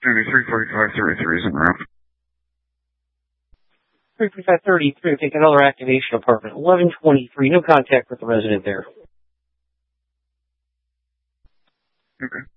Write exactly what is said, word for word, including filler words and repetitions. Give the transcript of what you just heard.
three forty-five thirty-three is en route. three forty-five thirty-three, take another activation apartment. eleven twenty-three, no contact with the resident there. Okay.